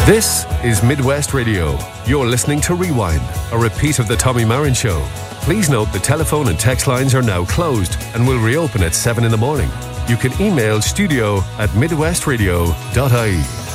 This is Midwest Radio. You're listening to Rewind, a repeat of the Tommy Marin Show. Please note the telephone and text lines are now closed and will reopen at 7 in the morning. You can email studio@midwestradio.ie.